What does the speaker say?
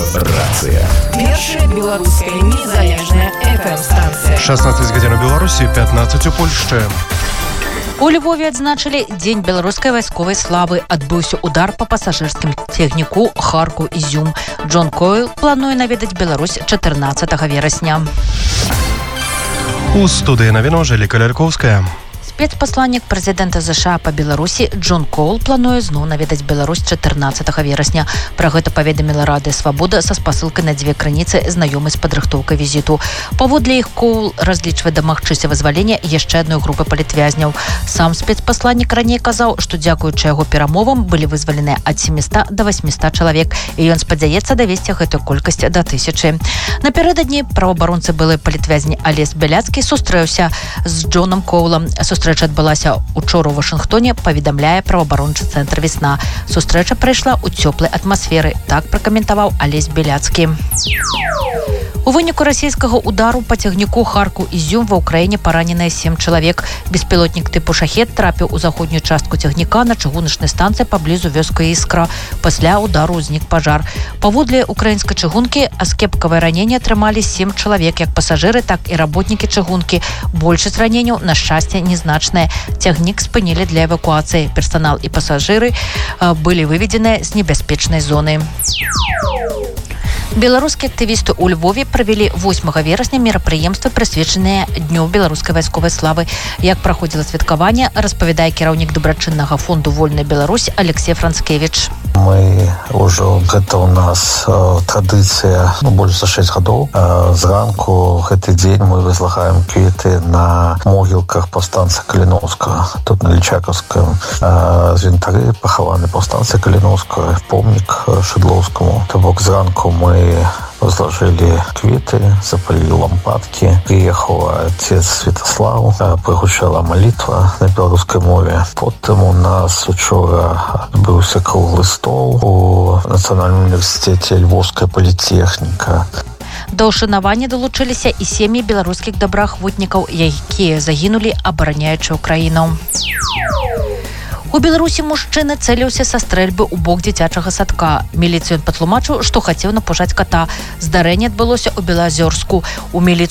Рацыя. Першая беларуская незалежная FM-станцыя. 16 гадзін у Беларусі, 15 у Польшчы. У Львове адзначылі Дзень беларускай вайсковай славы. Адбыўся удар па пасажырскім цягніку Харку-Ізюм. Джон Койл плануе наведаць Беларусь 14 верасня. У студыі навіну Анжэліка Ляльковская. Спецпасланнік прэзідэнта ЗША па Беларусі Джон Коул плануе зноў наведаць Беларусь 14 верасня. Пра гэта паведаміла Радыё Свабода са спасылкай на дзве крыніцы, знаёмай з падрыхтоўкай візіту. Паводле іх Коул разлічвае дамагчыся вызвалення яшчэ адной групы палітвязняў. Сам спецпасланнік раней казаў, што дзякуючы яго перамовам былі вызваленыя ад 700 до 800 чалавек, і ён спадзяецца давесці гэтую колькасць да 1000. Напярэдадні праваабаронцы былы палітвязні Алесь Бяляцкі сустрэўся з Джонам Коулам. Сустрэча адбылася учора ў Вашынгтоне, паведамляе праваабарончы цэнтр «Весна». Сустрэча прайшла ў цёплай атмасферы, так пракаментаваў Алесь Бяляцкі. У выніку расійскага удару па цягніку Харку-Ізюм ва ўкраіне параненыя 7 чалавек. Беспілотнік тыпу «Шахет» трапіў у заходнюю частку цягніка на чыгуначнай станцыі паблізу вёскі Іскра. Пасля удару ўзнік пажар. Паводле украінскай чыгункі, аскепкавае раненне атрымалі 7 чалавек, як пасажыры, так і работнікі чыгункі. Большасць раненняў, на шчасце, незначная. Цягнік спынілі для эвакуацыі. Персанал і пасажыры былі выведзеныя з небяспечнай зоны. Беларускія актывісты ў Львове правялі 8 верасня мерапрыемствы, прысвечаныя Дню беларускай вайсковай славы. Як праходзіла святкаванне, распавядае кіраўнік дабрачыннага фонду «Вольная Беларусь» Алексей Францкевич. Мы ўжо, гэта ў нас традыцыя больш за 6 гадоў. Зранку гэты дзень мы возлагаем кветы на могілках паўстанца Каліноўскага. Тут на Лічакаўскім звінтары пахаваны паўстанца Каліноўскага, помнік Шыдлоўскаму. То бок зранку мы возложили кветы, запалили лампадки. Приехал отец Святослав, прогучала молитва на белорусской мове. Потом у нас учора отбылся круглый стол у Национальном университете Львовская политехника. Да ўшанавання далучыліся і сем'і беларускіх добраахвотнікаў, якія загінулі, абараняючы Украіну. У Беларусі мужчына цэліўся са стрэльбы ў бок дзіцячага садка. Міліцыю ён патлумачыў, што хацеў напужаць кота. Здарэнне адбылося ў Белазёрску. У міліцыю